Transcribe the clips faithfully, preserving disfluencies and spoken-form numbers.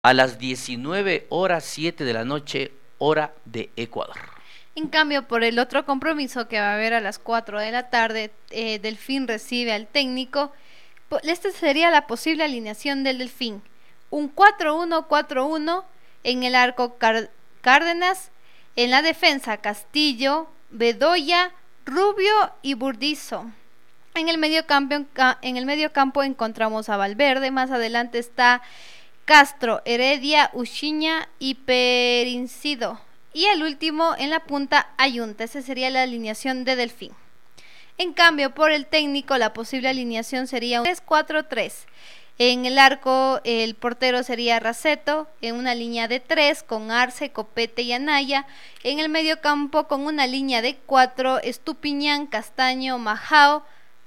a las diecinueve horas siete de la noche, hora de Ecuador. En cambio, por el otro compromiso que va a haber a las cuatro de la tarde, eh, Delfín recibe al técnico. Esta sería la posible alineación del Delfín. Un cuatro uno cuatro uno en el arco Car- Cárdenas, en la defensa Castillo, Bedoya, Rubio y Burdizo. En el medio campo, en el medio campo encontramos a Valverde, más adelante está Castro, Heredia, Uchiña y Perincido. Y el último en la punta, Ayunta. Esa sería la alineación de Delfín. En cambio, por el técnico, la posible alineación sería un tres cuatro tres. En el arco, el portero sería Raceto, en una línea de tres con Arce, Copete y Anaya. En el medio campo, con una línea de cuatro, Estupiñán, Castaño, Majao,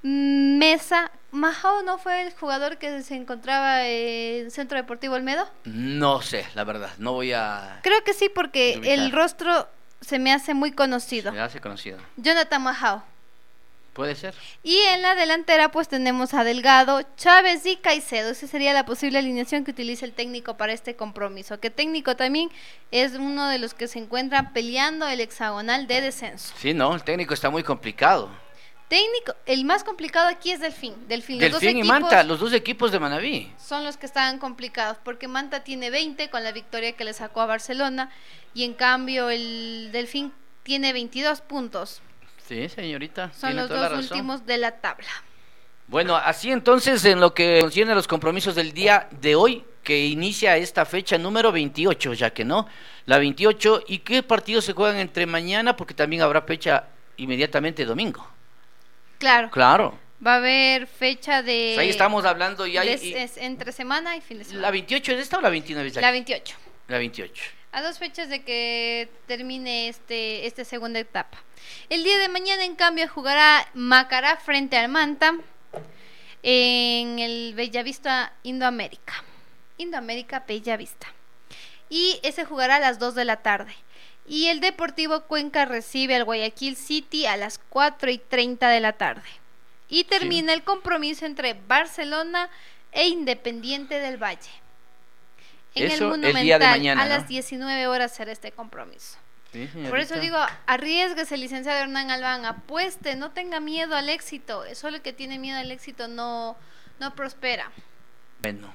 Mesa. ¿Majao no fue el jugador que se encontraba en el Centro Deportivo Olmedo? No sé, la verdad, no voy a... Creo que sí, porque ubicar. el rostro se me hace muy conocido. Se me hace conocido. Jonathan Majao. Puede ser. Y en la delantera pues tenemos a Delgado, Chávez y Caicedo. Esa sería la posible alineación que utiliza el técnico para este compromiso. Que técnico también es uno de los que se encuentran peleando el hexagonal de descenso. Sí, no, el técnico está muy complicado. Técnico, el más complicado aquí es Delfín. Delfín, los Delfín dos y Manta, los dos equipos de Manaví. son los que están complicados, porque Manta tiene veinte con la victoria que le sacó a Barcelona, y en cambio el Delfín tiene veintidós puntos. Sí, señorita. Son tiene los toda la dos razón. últimos de la tabla. Bueno, así entonces, en lo que concierne a los compromisos del día de hoy, que inicia esta fecha número veintiocho, ya que no, la veintiocho, ¿y qué partidos se juegan entre mañana? Porque también habrá fecha inmediatamente domingo. Claro. Claro. Va a haber fecha de... Pues ahí estamos hablando ya. de- Y, es entre semana y fin de semana. ¿la veintiocho es esta o la veintinueve? La veintiocho. La veintiocho. A dos fechas de que termine este esta segunda etapa. El día de mañana, en cambio, jugará Macará frente al Manta en el Bellavista Indoamérica. Indoamérica Bellavista. Y ese jugará a las dos de la tarde. Y el Deportivo Cuenca recibe al Guayaquil City a las cuatro y treinta de la tarde. Y termina sí. el compromiso entre Barcelona e Independiente del Valle. En Eso, el Monumental, el día de mañana, a ¿no? las diecinueve horas será este compromiso. Sí, Por eso digo, arriesguese, licenciado Hernán Albán, apueste, no tenga miedo al éxito. Solo el que tiene miedo al éxito no, no prospera. Bueno.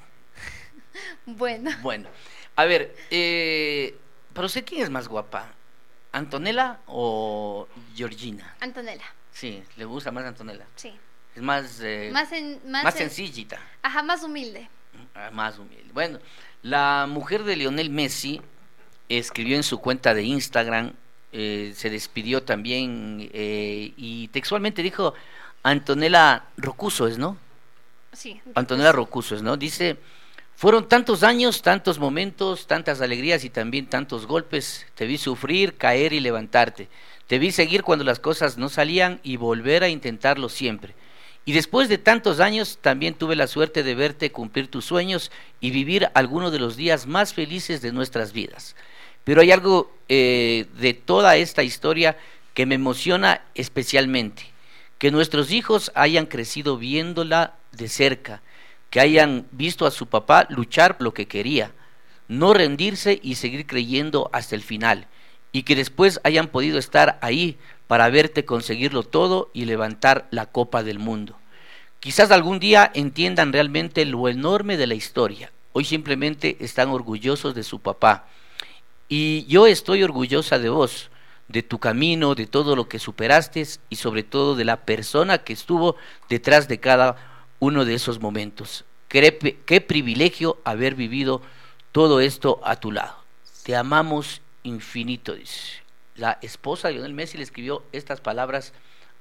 Bueno. Bueno, a ver, eh, ¿para usted quién es más guapa? ¿Antonella o Georgina? Antonella. Sí, le gusta más Antonella. Sí. Es más, eh, más, en, más, más en, sencillita. Ajá, más humilde. Ah, más humilde. Bueno, la mujer de Lionel Messi escribió en su cuenta de Instagram, eh, se despidió también eh, y textualmente dijo Antonella Rocuso, ¿es, no? Sí. Antonella Rocuso, ¿es, no? Dice: fueron tantos años, tantos momentos, tantas alegrías y también tantos golpes. Te vi sufrir, caer y levantarte. Te vi seguir cuando las cosas no salían y volver a intentarlo siempre. Y después de tantos años también tuve la suerte de verte cumplir tus sueños y vivir algunos de los días más felices de nuestras vidas. Pero hay algo eh, de toda esta historia que me emociona especialmente: que nuestros hijos hayan crecido viéndola de cerca, que hayan visto a su papá luchar por lo que quería, no rendirse y seguir creyendo hasta el final, y que después hayan podido estar ahí para verte conseguirlo todo y levantar la copa del mundo. Quizás algún día entiendan realmente lo enorme de la historia. Hoy simplemente están orgullosos de su papá. Y yo estoy orgullosa de vos, de tu camino, de todo lo que superaste y sobre todo de la persona que estuvo detrás de cada uno de esos momentos. Qué, qué privilegio haber vivido todo esto a tu lado. Te amamos infinito, dice. La esposa de Lionel Messi le escribió estas palabras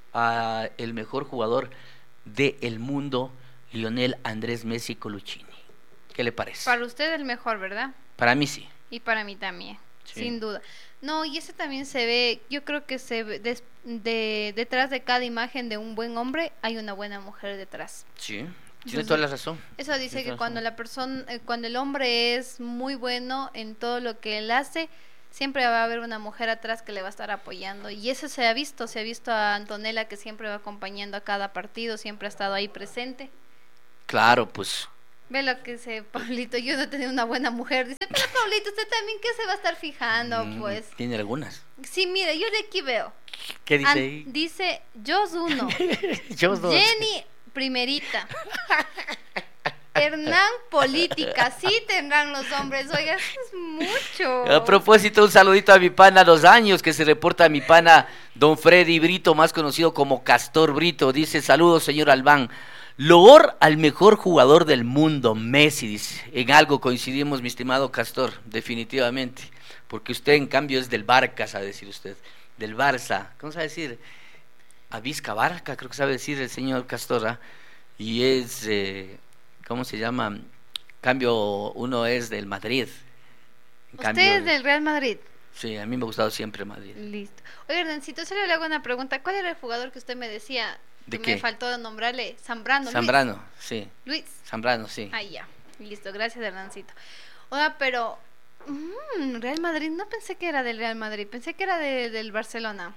a el mejor jugador del mundo, Lionel Andrés Messi Colucini. ¿Qué le parece? Para usted el mejor, ¿verdad? Para mí sí. Y para mí también, sí. sin duda. No, y eso también se ve, yo creo que se ve des, de, detrás de cada imagen de un buen hombre hay una buena mujer detrás. Sí, tiene toda la razón. Eso dice que cuando la persona, eh, cuando el hombre es muy bueno en todo lo que él hace, siempre va a haber una mujer atrás que le va a estar apoyando. Y eso se ha visto, se ha visto a Antonella, que siempre va acompañando a cada partido, siempre ha estado ahí presente. Claro, pues Ve lo que dice Pablito, yo no tenía una buena mujer. Dice, pero Pablito, usted también, ¿qué se va a estar fijando, Mm, pues? Tiene algunas. Sí, mire, yo de aquí veo. ¿Qué dice An- ahí? dice, Jos uno, Yo dos. Jenny primerita, Hernán política, sí tendrán los hombres, oiga, eso es mucho. A propósito, un saludito a mi pana, los años que se reporta a mi pana don Freddy Brito, más conocido como Castor Brito. Dice, saludos señor Albán. Loor al mejor jugador del mundo, Messi, dice. En algo coincidimos, mi estimado Castor, definitivamente. Porque usted, en cambio, es del Barca, sabe decir usted. Del Barça. ¿Cómo sabe decir? A Vizca Barca, creo que sabe decir el señor Castor. ¿Ah? Y es, eh, ¿cómo se llama? Cambio, uno es del Madrid. En Usted cambio, es del Real Madrid. Sí, a mí me ha gustado siempre Madrid. Listo. Oiga, Hernancito, solo le hago una pregunta. ¿Cuál era el jugador que usted me decía? ¿De que qué? Me faltó nombrarle. Zambrano. Zambrano, sí. Luis. Zambrano, sí. Ahí ya. Listo, gracias, Hernancito. Oiga, pero mm, Real Madrid, no pensé que era del Real Madrid, pensé que era de, del Barcelona.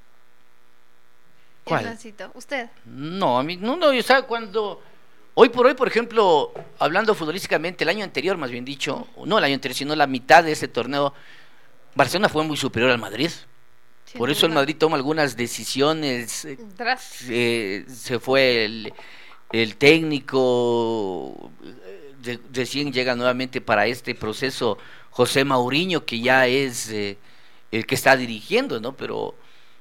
¿Cuál? Hernancito, ¿usted? No, a mí, no, no, yo sabe cuando, hoy por hoy, por ejemplo, hablando futbolísticamente, el año anterior, más bien dicho, no el año anterior, sino la mitad de ese torneo, Barcelona fue muy superior al Madrid. Sin Por eso el duda. Madrid toma algunas decisiones, eh, Dras- eh, se fue el, el técnico, eh, de- recién llega nuevamente para este proceso José Mourinho, que ya es eh, el que está dirigiendo, ¿no? Pero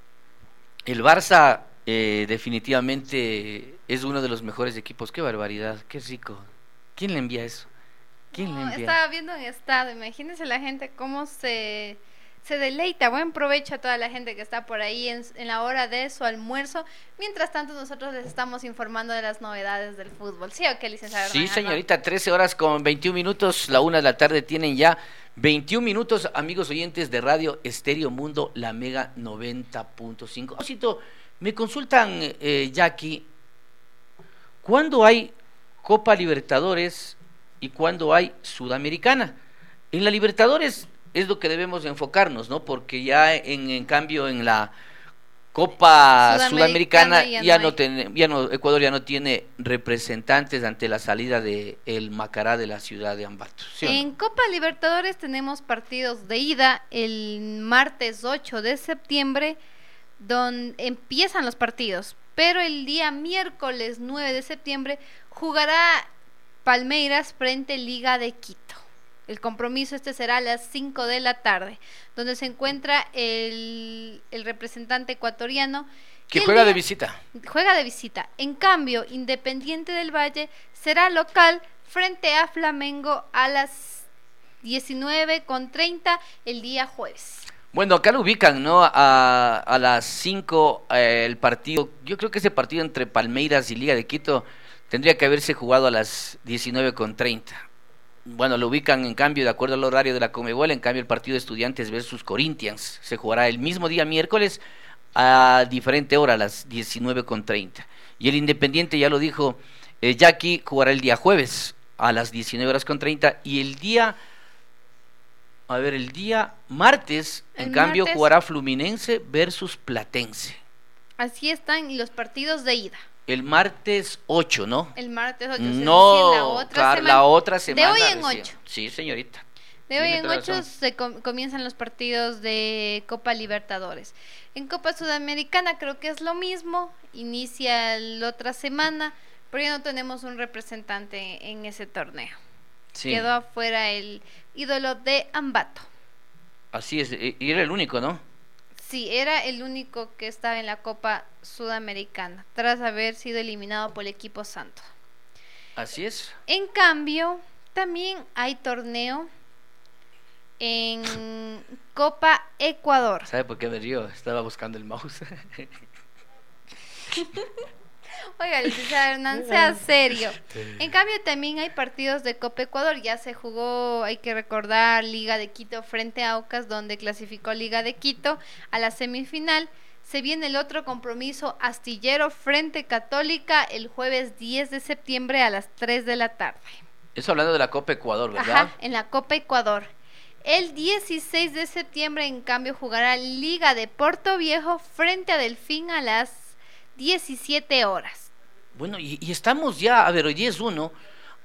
el Barça eh, definitivamente es uno de los mejores equipos. Qué barbaridad, qué rico. ¿Quién le envía eso? ¿Quién No, le envía? estaba viendo en estado, imagínense la gente cómo se, se deleita. Buen provecho a toda la gente que está por ahí en, en la hora de su almuerzo. Mientras tanto, nosotros les estamos informando de las novedades del fútbol. ¿Sí o qué, licenciada? Sí, Hernán? señorita, trece horas con veintiún minutos, la una de la tarde tienen ya veintiún minutos, amigos oyentes de Radio Estéreo Mundo, la Mega noventa punto cinco. A propósito, me consultan, eh, Jackie, ¿cuándo hay Copa Libertadores y cuándo hay Sudamericana? En la Libertadores es lo que debemos enfocarnos, ¿no? Porque ya en, en cambio en la Copa Sudamericana Sudamericana ya ya no no, hay. ten- ya no Ecuador ya no tiene representantes ante la salida de el Macará de la ciudad de Ambato. ¿Sí o no? En Copa Libertadores tenemos partidos de ida el martes ocho de septiembre, donde empiezan los partidos, pero el día miércoles nueve de septiembre jugará Palmeiras frente a Liga de Quito. El compromiso este será a las cinco de la tarde, donde se encuentra el, el representante ecuatoriano Que el juega de día- visita. juega de visita. En cambio, Independiente del Valle será local frente a Flamengo a las diecinueve con treinta el día jueves. Bueno, acá lo ubican, ¿no? A, a las cinco eh, el partido. Yo creo que ese partido entre Palmeiras y Liga de Quito tendría que haberse jugado a las diecinueve con treinta. Bueno, lo ubican en cambio de acuerdo al horario de la Conmebol. En cambio el partido de Estudiantes versus Corinthians se jugará el mismo día miércoles a diferente hora, a las diecinueve con treinta. Y el Independiente, ya lo dijo eh, Jackie, jugará el día jueves a las diecinueve horas con treinta. Y el día, a ver, el día martes, en El cambio, martes- jugará Fluminense versus Platense. Así están los partidos de ida. El martes ocho, ¿no? El martes ocho, es No, decir, la otra claro, semana. la otra semana. De hoy en recién. ocho. Sí, señorita. De hoy Tiene en toda ocho razón. se com- comienzan los partidos de Copa Libertadores. En Copa Sudamericana creo que es lo mismo, inicia la otra semana, pero ya no tenemos un representante en ese torneo. Sí, Quedó afuera el ídolo de Ambato. así es. Y y era el único, ¿no? Sí, era el único que estaba en la Copa Sudamericana, tras haber sido eliminado por el equipo santo. Así es. En cambio, también hay torneo en Copa Ecuador. ¿Sabe por qué me río? Estaba buscando el mouse. Oiga, licenciado Hernán, sea serio. En cambio, también hay partidos de Copa Ecuador. Ya se jugó, hay que recordar, Liga de Quito frente a Aucas, donde clasificó Liga de Quito a la semifinal. Se viene el otro compromiso, Astillero frente Católica, el jueves diez de septiembre a las tres de la tarde. Eso hablando de la Copa Ecuador, ¿verdad? Ajá, en la Copa Ecuador. El dieciséis de septiembre, en cambio, jugará Liga de Puerto Viejo frente a Delfín a las diecisiete horas. Bueno, y, y estamos ya, a ver, hoy es uno.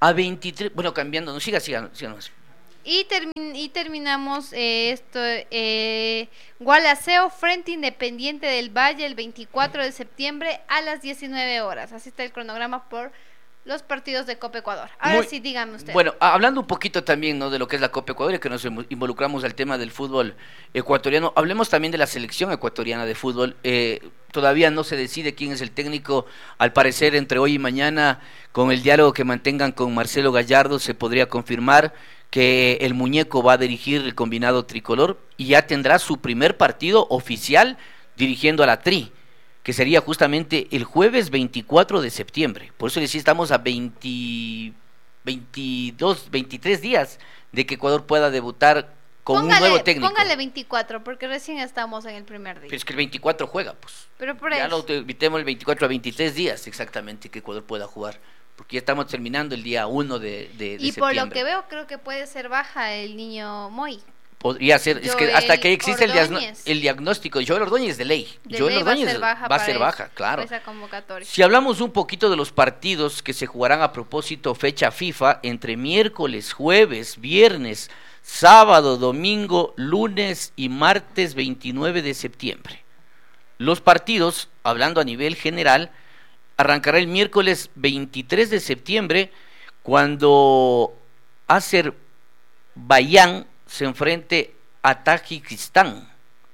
A veintitrés, bueno, cambiando, no, siga, siga, siga nomás. Y, termi- y terminamos eh, esto, eh, Gualaceo frente Independiente del Valle el veinticuatro de septiembre a las diecinueve horas. Así está el cronograma por los partidos de Copa Ecuador. Ahora Muy, sí, dígame usted. Bueno, hablando un poquito también, ¿no?, de lo que es la Copa Ecuador, y que nos involucramos al tema del fútbol ecuatoriano, hablemos también de la selección ecuatoriana de fútbol. Eh, todavía no se decide quién es el técnico. Al parecer, entre hoy y mañana, con el diálogo que mantengan con Marcelo Gallardo, se podría confirmar que el muñeco va a dirigir el combinado tricolor y ya tendrá su primer partido oficial dirigiendo a la Tri, que sería justamente el jueves veinticuatro de septiembre. Por eso decía, estamos a veinte, veintidós, veintitrés días de que Ecuador pueda debutar con póngale, un nuevo técnico. Póngale veinticuatro, porque recién estamos en el primer día. Pero es que el veinticuatro juega, pues. Pero por ya eso. lo evitemos el veinticuatro a veintitrés días exactamente que Ecuador pueda jugar, porque ya estamos terminando el día uno de, de, de y septiembre. por lo que veo, creo que puede ser baja el niño Moy. Podría ser, es que hasta que existe el, diagno, Ordóñez. el diagnóstico, Joel Ordóñez de ley. De Joel ley Ordóñez va a ser baja, va a ser para baja, claro. esa convocatoria. Si hablamos un poquito de los partidos que se jugarán a propósito fecha FIFA entre miércoles, jueves, viernes, sábado, domingo, lunes y martes veintinueve de septiembre. Los partidos, hablando a nivel general, arrancará el miércoles veintitrés de septiembre cuando Azerbaiyán se enfrente a Tayikistán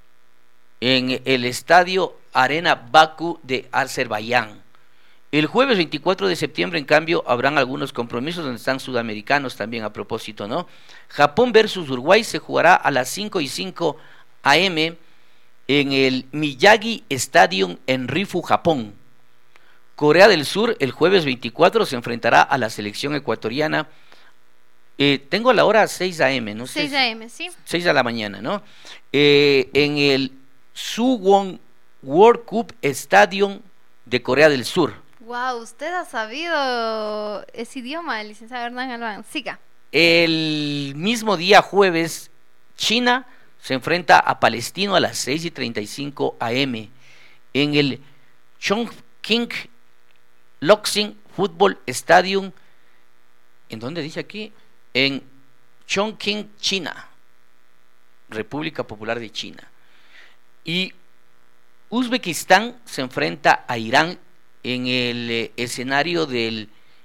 en el estadio Arena Bakú de Azerbaiyán. El jueves veinticuatro de septiembre, en cambio, habrán algunos compromisos donde están sudamericanos también a propósito, ¿no? Japón versus Uruguay se jugará a las cinco y cinco a eme en el Miyagi Stadium en Rifu, Japón. Corea del Sur el jueves veinticuatro se enfrentará a la selección ecuatoriana. Eh, tengo la hora seis a eme, ¿no? seis a eme, sí. seis de la mañana, ¿no? Eh, en el Suwon World Cup Stadium de Corea del Sur. Wow, usted ha sabido ese idioma, licenciado Hernán Albán. Siga. El mismo día jueves, China se enfrenta a Palestino a las seis y treinta y cinco a eme en el Chongqing Luxing Football Stadium. ¿En dónde dice aquí? En Chongqing, China, República Popular de China. Y Uzbekistán se enfrenta a Irán en el eh, escenario del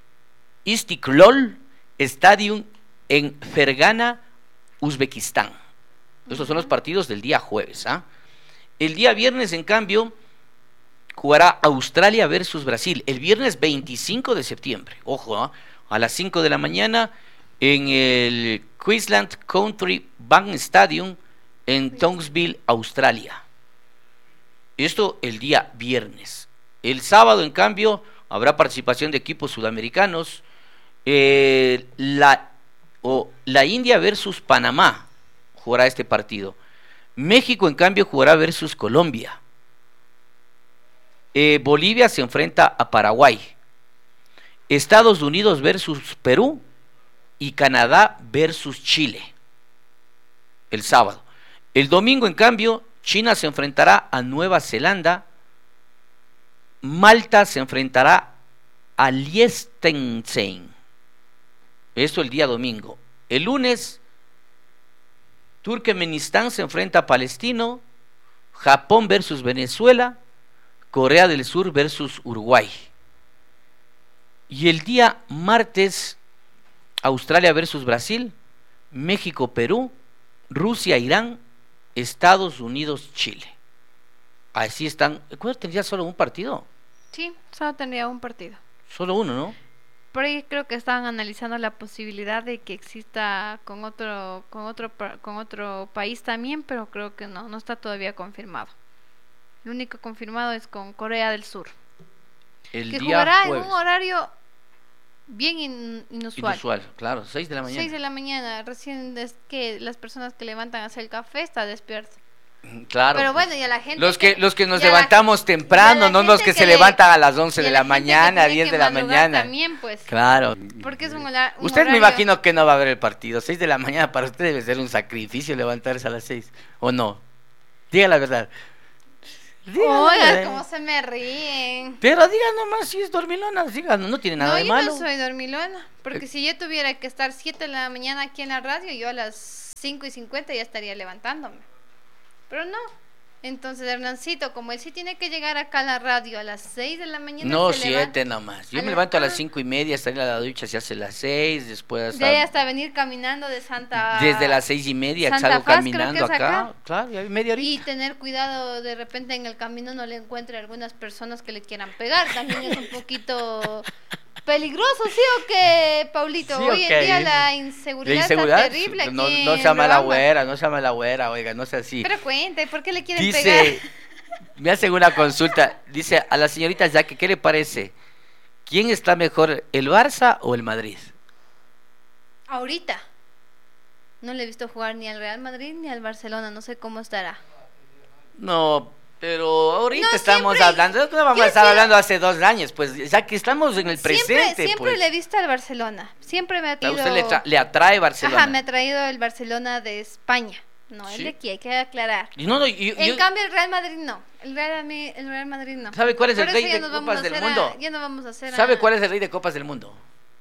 Istiklal Stadium en Fergana, Uzbekistán. Estos son los partidos del día jueves, ¿ah? El día viernes, en cambio, jugará Australia versus Brasil. El viernes veinticinco de septiembre, ojo, ¿eh?, a las cinco de la mañana en el Queensland Country Bank Stadium en Townsville, Australia. Esto el día viernes. El sábado, en cambio, habrá participación de equipos sudamericanos. Eh, la, o, la India versus Panamá jugará este partido. México, en cambio, jugará versus Colombia. Eh, Bolivia se enfrenta a Paraguay. Estados Unidos versus Perú y Canadá versus Chile el sábado. El domingo, en cambio, China se enfrentará a Nueva Zelanda, Malta se enfrentará a Liechtenstein. Esto el día domingo. El lunes, Turkmenistán se enfrenta a Palestino, Japón versus Venezuela, Corea del Sur versus Uruguay. Y el día martes, Australia versus Brasil, México, Perú, Rusia, Irán, Estados Unidos, Chile. Así están. ¿Ecuador tendría solo un partido? Sí, solo tendría un partido. Solo uno, ¿no? Por ahí creo que estaban analizando la posibilidad de que exista con otro, con otro, con otro país también, pero creo que no, no está todavía confirmado. Lo único confirmado es con Corea del Sur. El que día jugará jueves. en un horario bien in, inusual. Inusual, claro, seis de la mañana. seis de la mañana, recién es que las personas que levantan a hacer el café está despierto. Claro. Pero bueno, y a la gente los que, que, los que nos y a la- levantamos y a temprano, la no los gente que, que se le- levantan a las once y a de la la gente que mañana, tiene diez que de la madrugar mañana. también, pues. Claro. Porque es un, hora- un Usted me horario- imagino que no va a ver el partido. seis de la mañana para usted debe ser un sacrificio levantarse a las seis. ¿O no? Diga la verdad. Oiga, cómo se me ríen. Pero diga nomás si es dormilona, diga, no, no tiene nada no, de yo malo. No soy dormilona, porque eh. si yo tuviera que estar siete de la mañana aquí en la radio, yo a las cinco y cincuenta ya estaría levantándome. Pero no. Entonces, Hernancito, como él sí tiene que llegar acá a la radio a las seis de la mañana. No, siete nomás. Yo me levanto a las cinco y media, salir a la ducha, se hace las seis, después. De ahí hasta venir caminando de Santa. Desde las seis y media Santa salgo Faz, caminando acá. acá. Claro, ya media horita. Y tener cuidado, de repente en el camino no le encuentre algunas personas que le quieran pegar. También es un poquito peligroso, ¿sí o qué, Paulito? Sí, Hoy okay. en día la inseguridad, la inseguridad está terrible aquí. No, no se llama la güera, no se llama la güera, oiga, no sea así. Pero cuente, ¿por qué le quieren dice, pegar? Me hacen una consulta, dice a la señorita Jackie, ¿qué le parece? ¿Quién está mejor, el Barça o el Madrid? Ahorita. No le he visto jugar ni al Real Madrid ni al Barcelona, no sé cómo estará. No, pero ahorita no, estamos siempre, hablando, no vamos a estar hablando hace dos años, pues ya que estamos en el presente. Siempre, siempre pues. le he visto al Barcelona, siempre me ha traído... ¿A usted le, tra- le atrae Barcelona? Ajá, me ha traído el Barcelona de España, no, ¿sí? El de aquí, hay que aclarar. Y no, no, y, en yo, cambio el Real Madrid no, el Real, el Real Madrid no. ¿Sabe cuál es Por el rey ya de copas del mundo? A, ya no vamos a hacer ¿Sabe a... cuál es el rey de copas del mundo?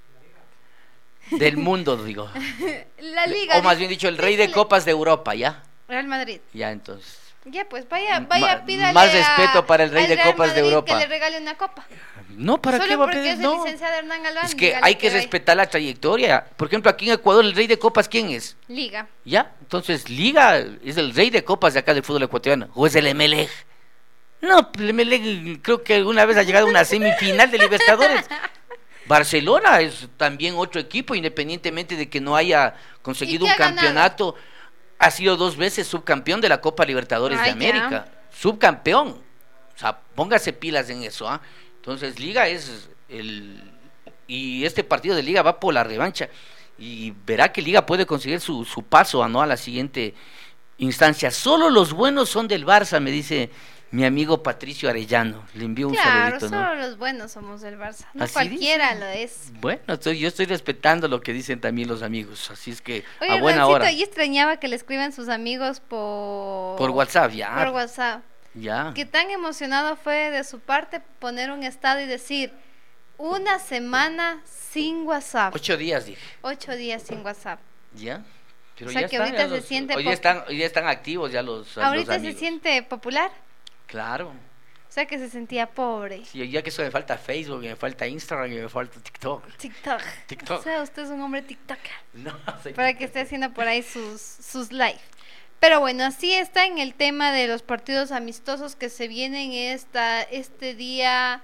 Del mundo, digo. La liga. O más bien dicho, el rey de copas de Europa, ¿ya? Real Madrid. Ya, entonces. Ya, pues vaya, vaya, Ma- pídale más respeto a, para el rey de Real copas Madrid de Europa. Que le regale una copa. No, ¿para Solo qué va a porque pedir? es el No. licenciado Hernán Galván. Es que hay que, que respetar la trayectoria. Por ejemplo, aquí en Ecuador, el rey de copas, ¿quién es? Liga. ¿Ya? Entonces, Liga es el rey de copas de acá del fútbol ecuatoriano. ¿O es el Emelec? No, el Emelec creo que alguna vez ha llegado a una semifinal de Libertadores. Barcelona es también otro equipo, independientemente de que no haya conseguido un campeonato. Ganado? Ha sido dos veces subcampeón de la Copa Libertadores Ay, de América. Ya. Subcampeón. O sea, póngase pilas en eso. ¿eh? Entonces, Liga es el... Y este partido de Liga va por la revancha. Y verá que Liga puede conseguir su, su paso ¿no? a la siguiente instancia. Solo los buenos son del Barça, me dice mi amigo Patricio Arellano. Le envío un claro, saludito. Claro, solo ¿no? los buenos somos del Barça. No Así cualquiera dicen. lo es. Bueno, estoy, yo estoy respetando lo que dicen también los amigos. Así es que Oye, a buena Rancito, hora. y extrañaba que le escriban sus amigos por... Por WhatsApp, ya. Por WhatsApp. Ya. Que tan emocionado fue de su parte poner un estado y decir... Una semana sin WhatsApp. Ocho días, dije. Ocho días sin WhatsApp. Ya. Pero o sea ya que están, ahorita ya se los, siente... Hoy, están, hoy ya están activos ya los, ahorita los amigos. Se siente popular. Claro. O sea que se sentía pobre. Sí, ya que eso me falta Facebook, me falta Instagram y me falta TikTok. TikTok. TikTok. O sea, usted es un hombre TikToker. No, soy para que esté haciendo por ahí sus, sus live. Pero bueno, así está en el tema de los partidos amistosos que se vienen esta, este día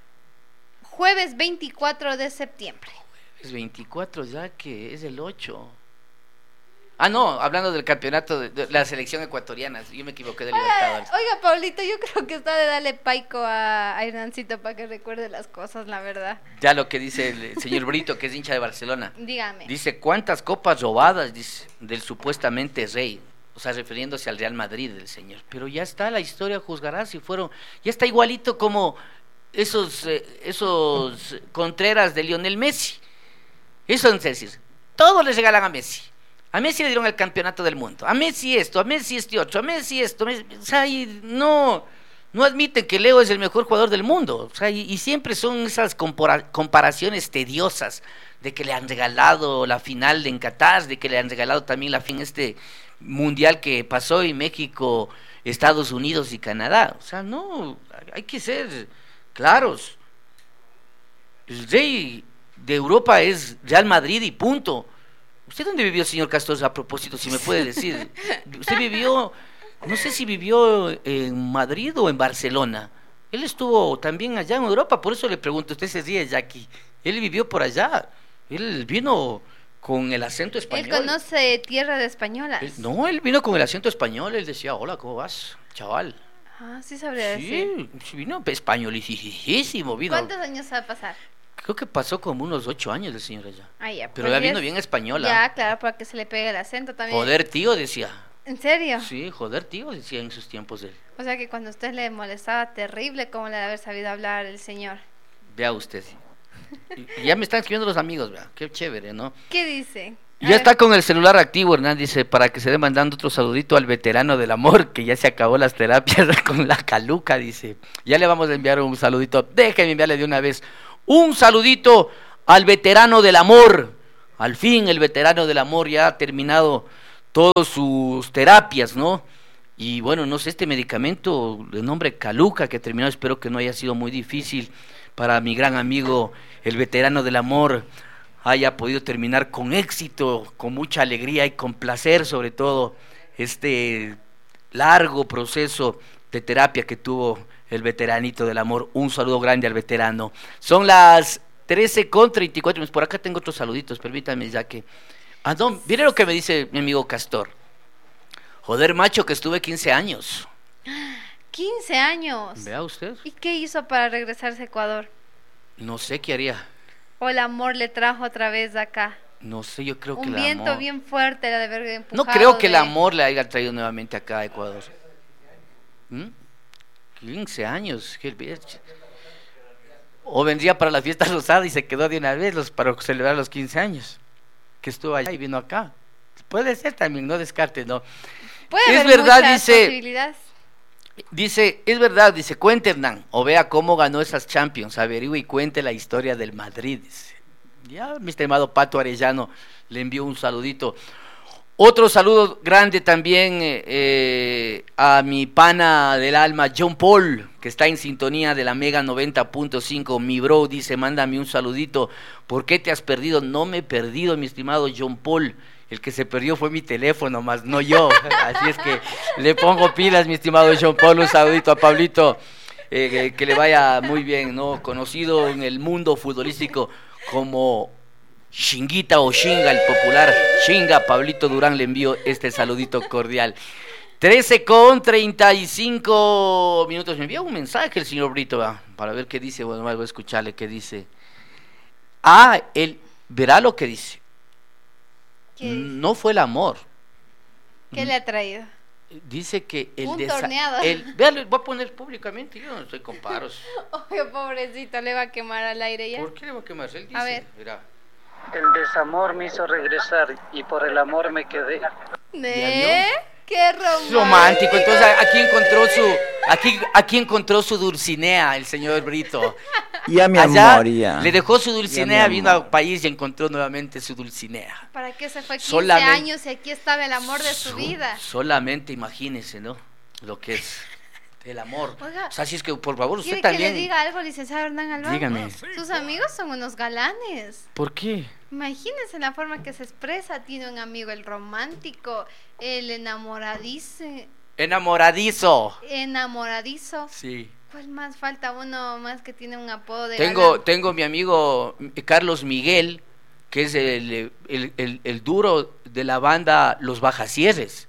jueves veinticuatro de septiembre. Jueves veinticuatro, ya que es el ocho. Ah, no, hablando del campeonato de, de la selección ecuatoriana, yo me equivoqué de Libertadores. Oiga, oiga, Paulito, yo creo que está de darle paico a, a Hernancito para que recuerde las cosas, la verdad. Ya lo que dice el señor Brito, que es hincha de Barcelona. Dígame. Dice, ¿cuántas copas robadas dice, del supuestamente rey? O sea, refiriéndose al Real Madrid del señor. Pero ya está, la historia juzgará si fueron... Ya está igualito como esos, eh, esos Contreras de Lionel Messi. Eso es decir, todos les regalan a Messi. A Messi le dieron el campeonato del mundo. A Messi esto, a Messi este otro, a Messi esto. Messi, o sea, y no, no admiten que Leo es el mejor jugador del mundo. O sea, y, y siempre son esas compara- comparaciones tediosas de que le han regalado la final en Qatar, de que le han regalado también la fin este mundial que pasó en México, Estados Unidos y Canadá. O sea, no, hay que ser claros. El rey de Europa es Real Madrid y punto. ¿Usted dónde vivió, señor Castos, a propósito, si me puede decir? Usted vivió, no sé si vivió en Madrid o en Barcelona. Él estuvo también allá en Europa, por eso le pregunto, usted se ríe, Jackie. Él vivió por allá, él vino con el acento español. Él conoce tierras españolas. Él, no, él vino con el acento español, él decía, hola, ¿cómo vas, chaval? Ah, sí sabría sí, decir. Sí, vino españolicísimo, vino. ¿Cuántos años va a pasar? Creo que pasó como unos ocho años el señor allá. Ah, ya, pero pues ya vino es... bien española. Ya, claro, para que se le pegue el acento también. Joder, tío, decía. ¿En serio? Sí, joder, tío, decía en sus tiempos de él. O sea que cuando usted le molestaba terrible, ¿cómo le debe haber sabido hablar el señor? Vea usted. Y ya me están escribiendo los amigos, vea. Qué chévere, ¿no? ¿Qué dice? Ya está con el celular activo, Hernán, dice, para que se dé mandando otro saludito al veterano del amor, que ya se acabó las terapias con la caluca, dice. Ya le vamos a enviar un saludito, déjenme enviarle de una vez un saludito al veterano del amor. Al fin el veterano del amor ya ha terminado todas sus terapias, ¿no? Y bueno, no sé, este medicamento de nombre caluca que terminó, espero que no haya sido muy difícil para mi gran amigo, el veterano del amor, haya podido terminar con éxito, con mucha alegría y con placer, sobre todo, este largo proceso de terapia que tuvo el veteranito del amor. Un saludo grande al veterano. Son las trece con treinta y cuatro, por acá tengo otros saluditos, permítame ya que... Ah, no, mire lo que me dice mi amigo Castor. Joder, macho, que estuve quince años. quince años. Vea usted. ¿Y qué hizo para regresarse a Ecuador? No sé qué haría. ¿O el amor le trajo otra vez de acá? No sé, yo creo que Un el viento amor... bien fuerte la de haber empujado. No creo que de... el amor le haya traído nuevamente acá a Ecuador. ¿Mm? quince años, qué bestia. O vendría para la fiesta rosada y se quedó de una vez los, para celebrar los quince años. Que estuvo allá y vino acá. Puede ser también, no descarte, no. Puede Es haber verdad, muchas dice... posibilidades. Dice, es verdad, dice, cuente Hernán, o vea cómo ganó esas Champions, averigüe y cuente la historia del Madrid. Dice. Ya, mi estimado Pato Arellano le envió un saludito. Otro saludo grande también eh, eh, a mi pana del alma, John Paul, que está en sintonía de la Mega noventa punto cinco. Mi bro dice, mándame un saludito. ¿Por qué te has perdido? No me he perdido, mi estimado John Paul. El que se perdió fue mi teléfono, más no yo. Así es que le pongo pilas, mi estimado John Paul. Un saludito a Pablito, eh, que, que le vaya muy bien, ¿no? Conocido en el mundo futbolístico como Shinguita o Shinga, el popular Shinga. Pablito Durán, le envío este saludito cordial. trece con treinta y cinco minutos. Me envía un mensaje el señor Brito, ¿va? Para ver qué dice. Bueno, voy a escucharle qué dice. Ah, él verá lo que dice. No fue el amor. ¿Qué le ha traído? Dice que el un desa- torneado. el, vea, le voy a poner públicamente, yo no estoy con paros. Oye, pobrecito, le va a quemar al aire ya. ¿Por qué le va a quemar? Él dice, A ver. mira, El desamor me hizo regresar y por el amor me quedé. ¿Eh? ¡Qué romántico! romántico. Entonces aquí encontró su, aquí, aquí encontró su Dulcinea, el señor Brito. Ya mi Allá amor, ya. le dejó su Dulcinea, Ya, mi vino amor. al país y encontró nuevamente su Dulcinea. ¿Para qué se fue quince Solamente- años y aquí estaba el amor de su So- vida? Solamente imagínese, ¿no? Lo que es el amor. Oiga, O sea, si es que por favor usted ¿quiere también. que le diga algo, licenciado Hernán Albán? Dígame. Sus amigos son unos galanes. ¿Por qué? Imagínense la forma que se expresa. Tiene un amigo, el romántico, el enamoradizo. Enamoradizo. Enamoradizo. Sí. ¿Cuál más falta? Uno más que tiene un apodo de Tengo, galán. tengo mi amigo Carlos Miguel, que es el, el, el, el duro de la banda Los Bajasierres.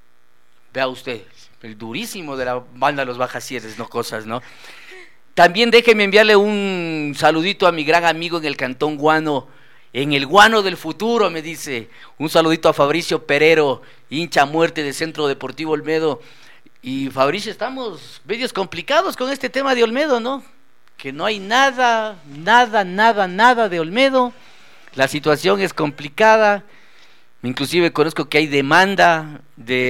Vea usted, el durísimo de la banda Los Bajasierres, no cosas, ¿no? También déjeme enviarle un saludito a mi gran amigo en el Cantón Guano, en el Guano del futuro, me dice. Un saludito a Fabricio Perero, hincha a muerte de Centro Deportivo Olmedo. Y Fabricio, estamos medios complicados con este tema de Olmedo, ¿no? Que no hay nada, nada, nada, nada de Olmedo. La situación es complicada. Inclusive conozco que hay demanda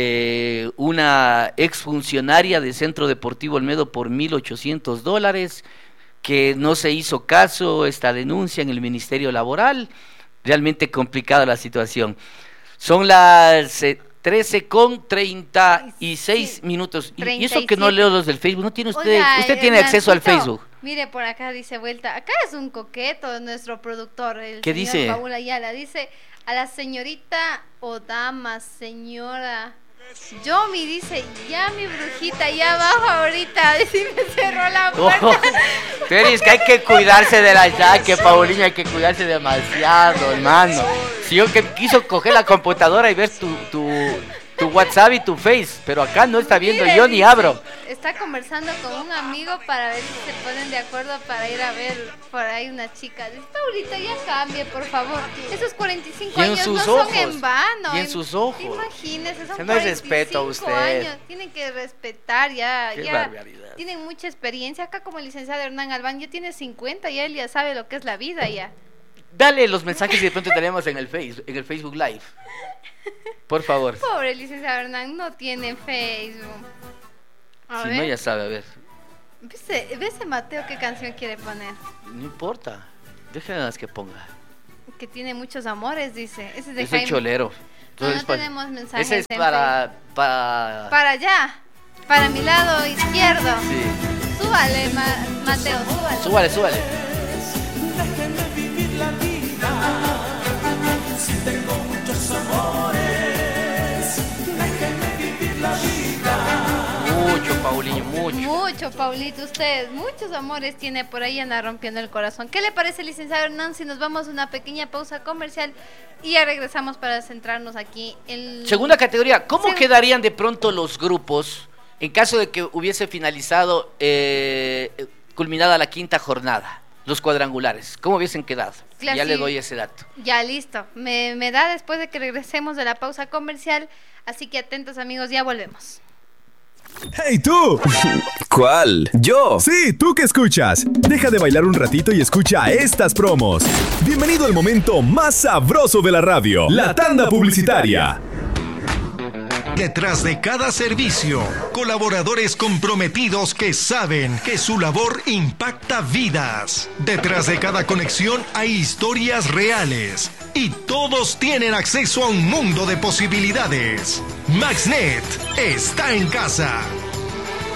de una exfuncionaria de Centro Deportivo Olmedo por mil ochocientos dólares, que no se hizo caso esta denuncia en el Ministerio Laboral. Realmente complicada la situación. Son las eh, trece con treinta y seis minutos. Y, y eso que no leo los del Facebook. ¿No tiene usted? Oiga, usted tiene acceso al Hernancito, Facebook. Mire, por acá dice vuelta. Acá es un coqueto nuestro productor, el ¿Qué señor dice? Paul Ayala. Dice a la señorita o dama, señora. Yomi dice, ya mi brujita, ya abajo ahorita. Dice, me cerró la puerta. Oh, pero es que hay que cuidarse de la yaque, Paulina, hay que cuidarse demasiado, hermano. Si yo que quiso coger la computadora y ver tu, tu, tu WhatsApp y tu Face, pero acá no está viendo, Mire, yo ni dice, abro. Está conversando con un amigo para ver si se ponen de acuerdo para ir a ver por ahí una chica. Dice, Paulita, ya cambie, por favor. Esos cuarenta y cinco Y en años sus no ojos, son en vano. y en sus ojos. Imagínese, son Se no hay cuarenta y respeto a cinco usted. años. Tienen que respetar ya. Qué ya barbaridad. Tienen mucha experiencia. Acá como el licenciado Hernán Albán ya tiene cincuenta y él ya sabe lo que es la vida ya. Dale los mensajes y de pronto tenemos en el face, en el Facebook Live. Por favor. Pobre licenciado Hernán, no tiene Facebook. A Si ver. no, ya sabe, a ver. ¿Ves, ves ese Mateo qué canción quiere poner? No importa. Déjenlas que ponga. Que tiene muchos amores, dice. Ese es de Es el Jaime. cholero. No, no es para- tenemos mensajes. Ese es en para, para... Para allá, para mi lado izquierdo. Sí. Súbale, Ma- Mateo, súbale. Súbale, súbale. Déjenme vivir la vida. Si tengo muchos amores, déjenme vivir la vida. Mucho, Paulinho, mucho. Mucho, Paulito, usted, muchos amores tiene por ahí, anda rompiendo el corazón. ¿Qué le parece, licenciado Hernán, si nos vamos a una pequeña pausa comercial y ya regresamos para centrarnos aquí en... Segunda categoría, ¿cómo Seg- quedarían de pronto los grupos en caso de que hubiese finalizado, eh, culminada la quinta jornada? Los cuadrangulares, ¿cómo hubiesen quedado? Clasi- Ya le doy ese dato. Ya listo, me, me da después de que regresemos de la pausa comercial, así que atentos amigos, ya volvemos. ¡Hey tú! ¿Cuál? ¿Yo? Sí, tú que escuchas. Deja de bailar un ratito y escucha estas promos. Bienvenido al momento más sabroso de la radio, la tanda publicitaria. Detrás de cada servicio, colaboradores comprometidos que saben que su labor impacta vidas. Detrás de cada conexión hay historias reales y todos tienen acceso a un mundo de posibilidades. MaxNet está en casa.